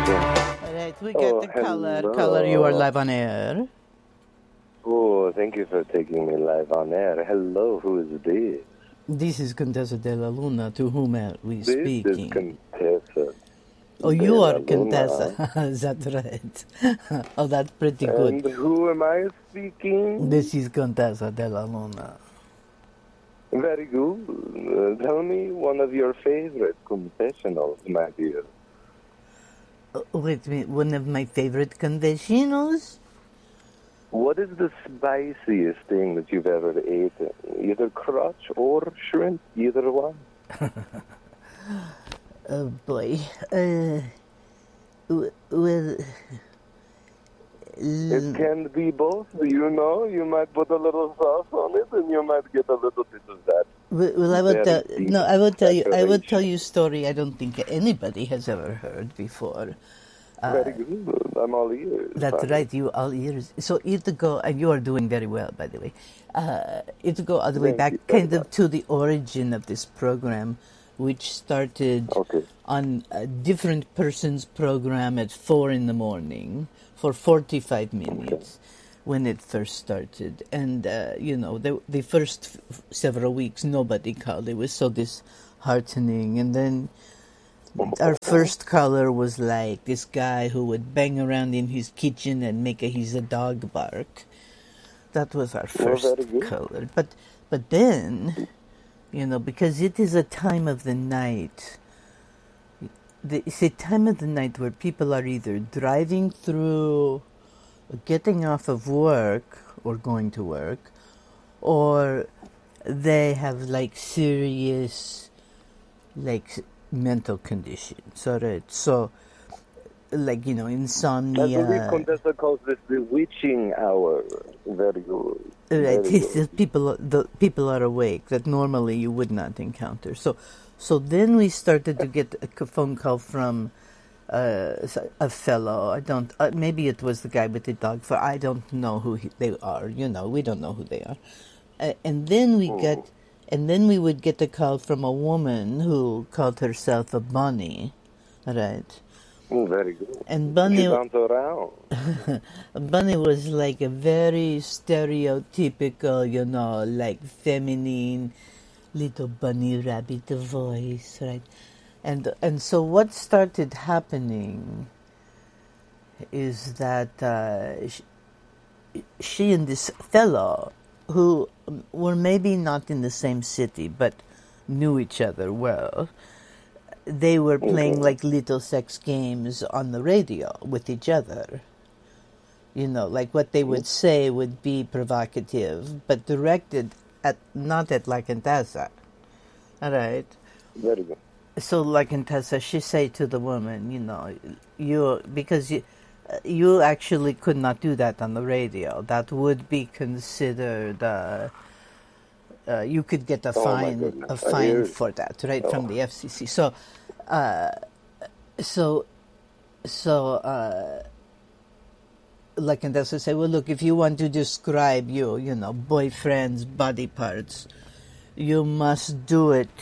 All right, we get the color. Hello. Color, you are live on air. Oh, thank you for taking me live on air. Hello, who is this? This is Contessa de la Luna, to whom are we This speaking? is Contessa. Oh, de you la are Luna. Contessa. Is that right? Oh, that's pretty good. And who am I speaking? This is Contessa de la Luna. Very good. Tell me one of your favorite confessionals, my dear. Wait a minute, one of my favorite confessionals? What is the spiciest thing that you've ever eaten? Either crotch or shrimp, either one. Oh, boy. Well... It can be both, you know. You might put a little sauce on it, and you might get a little bit of that. Well, I would Very tell deep no. I would tell you. I would separation. tell you a story I don't think anybody has ever heard before. Very good. I'm all ears. That's honey. right. You all ears. So it to go, and you are doing very well, by the way. It to go all the way Thank back, you very kind of to the origin of this program, which started Okay. on a different person's program at 4 a.m. for 45 minutes. When it first started, and the first several weeks nobody called. It was so disheartening, and then our first caller was like this guy who would bang around in his kitchen and make his dog bark. That was our first very good. caller, but then, because it is a time of the night. It's a time of the night where people are either driving through, getting off of work or going to work, or they have like serious mental conditions. All right, so like I believe insomnia. Contessa calls this the witching hour. Very good. Right, Very good. the people are awake that normally you would not encounter. So then we started to get a phone call from a fellow. I don't. Maybe it was the guy with the dog. For I don't know who they are. We don't know who they are. And then we would get a call from a woman who called herself a bunny, right? Very good. And She Bunny, bounce around. Bunny was like a very stereotypical, like feminine, little bunny rabbit voice, right? And so what started happening is that she and this fellow, who were maybe not in the same city but knew each other well, they were playing like little sex games on the radio with each other. Like what they would say would be provocative, but directed not at La Contessa. All right. Very good. So La Contessa, she say to the woman, because you actually could not do that on the radio. That would be considered. You could get a Oh, my fine, goodness. for that, right, from the FCC. So, La Contessa say, well, look, if you want to describe boyfriend's body parts, you must do it.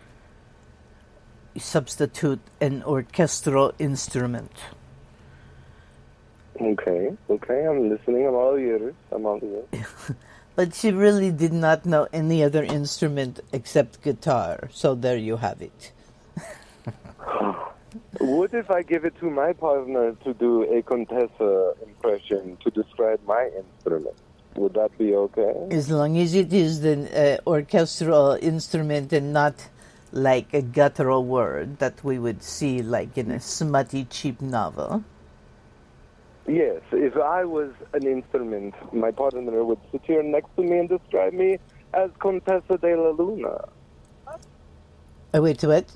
Substitute an orchestral instrument. Okay, I'm listening. I'm all ears. But she really did not know any other instrument except guitar. So there you have it. What if I give it to my partner to do a Contessa impression to describe my instrument? Would that be okay? As long as it is the orchestral instrument and not like a guttural word that we would see like in a smutty, cheap novel. Yes, if I was an instrument, my partner would sit here next to me and describe me as Contessa de la Luna. Oh, wait, what?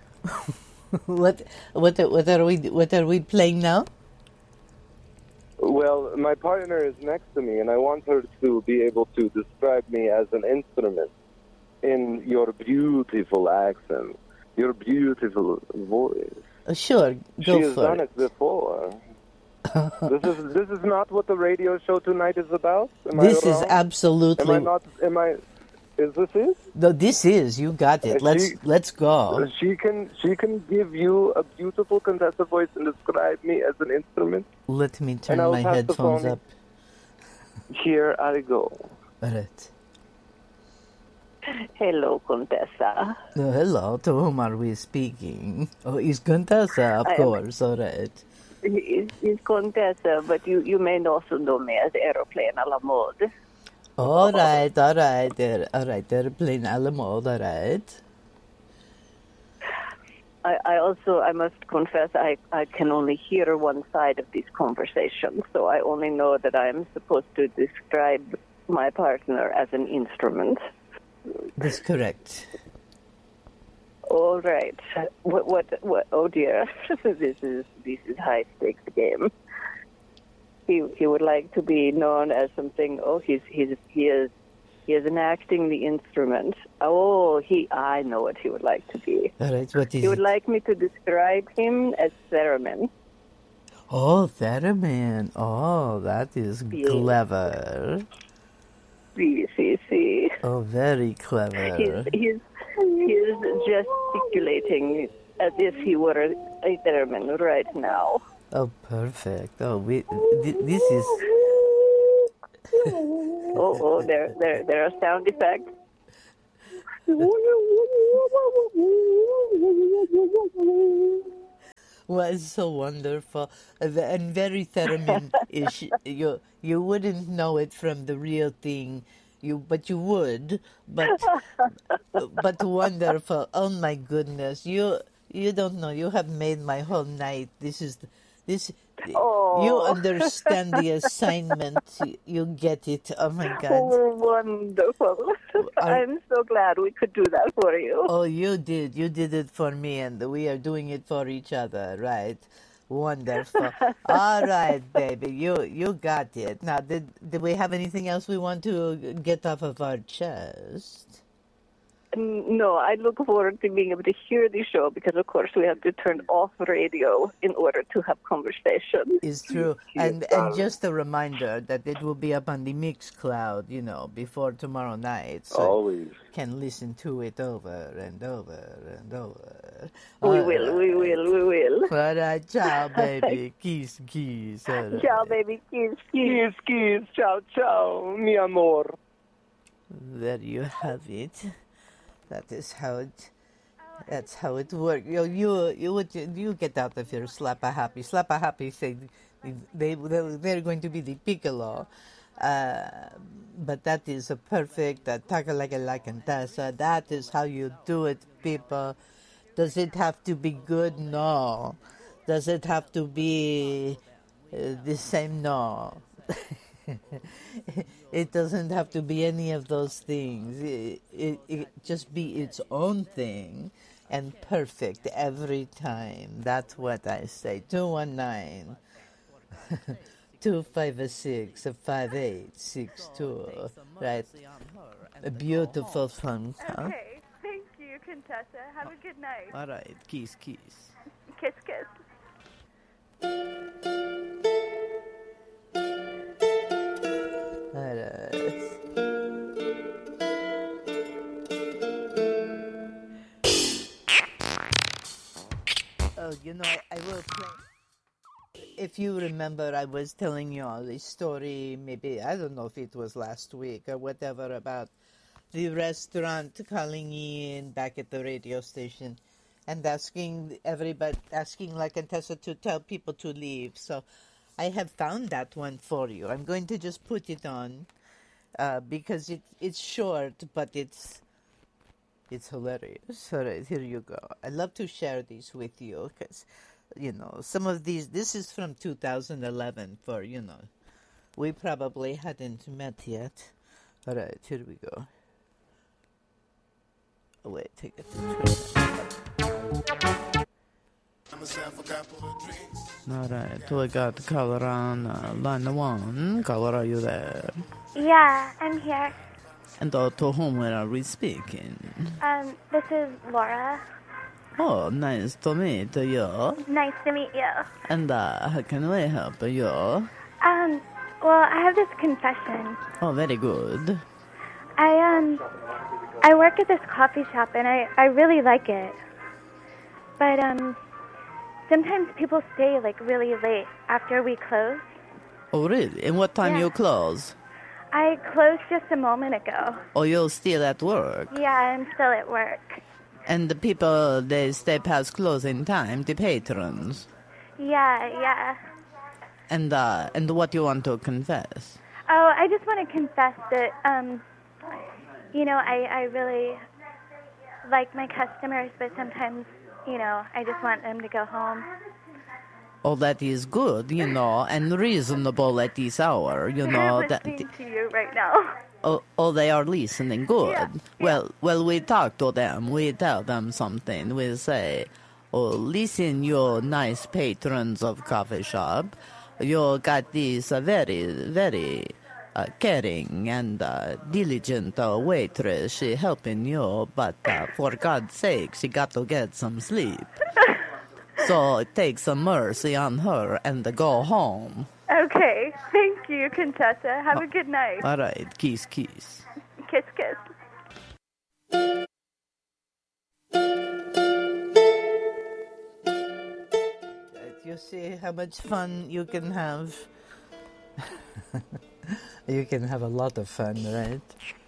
What are we playing now? Well, my partner is next to me, and I want her to be able to describe me as an instrument in your beautiful accent, your beautiful voice. Sure, She go has for done it. it before. This is not what the radio show tonight is about. Am This I is wrong? absolutely. Am I not? Am I? Is this it? No, this is. You got it. Let's go. She can give you a beautiful Contessa voice and describe me as an instrument. Let me turn I'll my pass the headphones phone. up. Here I go. All right. Hello, Contessa. Hello, to whom are we speaking? Oh, it's Contessa, of course. All right. It's Contessa, but you may also know me as Aeroplane a la mode. All right. Airplane a la mode, all right. I must confess, I can only hear one side of this conversation, so I only know that I am supposed to describe my partner as an instrument. That's correct. All right. What? Oh dear, this is high stakes game. He would like to be known as something. Oh, he is enacting the instrument. Oh, I know what he would like to be. All right, what is He would it? like me to describe him as Theremin. Oh, Theremin. Oh, that is clever. See. Oh, very clever. He's gesticulating as if he were a Theremin right now. Oh, perfect. Oh, this is... Oh, there are sound effects. Was so wonderful and very Theremin-ish. You wouldn't know it from the real thing, but you would. But wonderful. Oh my goodness, you don't know. You have made my whole night. This. Oh. You understand the assignment. You get it. Oh my God. Oh, wonderful. I'm so glad we could do that for you. Oh, you did. You did it for me, and we are doing it for each other, right? Wonderful. All right, baby. You got it. Now, did we have anything else we want to get off of our chest? No, I look forward to being able to hear the show because, of course, we have to turn off radio in order to have conversation. It's true. And just a reminder that it will be up on the Mixcloud, before tomorrow night. So Always. you can listen to it over and over and over. We will. All right, ciao, baby. Kiss. All right. Ciao, baby. Kiss. Kiss. Ciao, ciao, mi amor. There you have it. That's how it works. You get out of here, Slappa Happy say they're going to be the piccolo. But that is a perfect Takalaka la Contessa. That is how you do it, people. Does it have to be good? No. Does it have to be the same? No. It doesn't have to be any of those things. It just be its own thing and perfect every time. That's what I say. 219 256 5862. Right. A beautiful phone call. Okay, thank you, Contessa. Have a good night. All right. Kiss. Kiss. All right. Oh, I will play. If you remember, I was telling you all the story, maybe, I don't know if it was last week or whatever, about the restaurant calling in back at the radio station and asking like Contessa to tell people to leave. So I have found that one for you. I'm going to just put it on because it's short, but it's hilarious. All right, here you go. I love to share these with you because, some of these, this is from 2011 for, we probably hadn't met yet. All right, here we go. Oh, wait, take it. All right, we got caller on line 1. Caller, are you there? Yeah, I'm here. And to whom are we speaking? This is Laura. Oh, nice to meet you. Nice to meet you. And how can we help you? Well, I have this confession. Oh, very good. I I work at this coffee shop, and I really like it. But sometimes people stay like really late after we close. Oh, really? And what time Yeah. you close? I closed just a moment ago. Or you're still at work? Yeah, I'm still at work. And the people, they stay past closing time, the patrons. Yeah. And what you want to confess? Oh, I just want to confess that, I really like my customers, but sometimes, I just want them to go home. Oh, that is good, and reasonable at this hour, I'm that. listening to you right now. Oh, they are listening. Good. Yeah. Well, we talk to them. We tell them something. We say, "Oh, listen, you nice patrons of coffee shop. You got this very, very caring and diligent waitress. She helping you, but for God's sake, she got to get some sleep. So take some mercy on her and go home." Okay. Thank you, Contessa. Have a good night. All right, kiss, kiss. Kiss, kiss. You see how much fun you can have? You can have a lot of fun, right?